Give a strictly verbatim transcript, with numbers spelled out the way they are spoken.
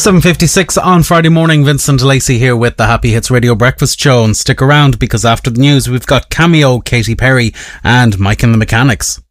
seven fifty-six on Friday morning. Vincent Lacey here with the Happy Hits Radio Breakfast Show, and stick around because after the news we've got Cameo, Katy Perry and Mike and the Mechanics.